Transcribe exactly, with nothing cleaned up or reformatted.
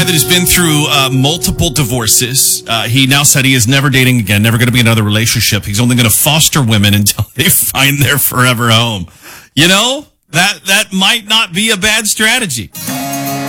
That has been through uh, multiple divorces. Uh, he now said he is never dating again, never going to be in another relationship. He's only going to foster women until they find their forever home. You know, that that might not be a bad strategy.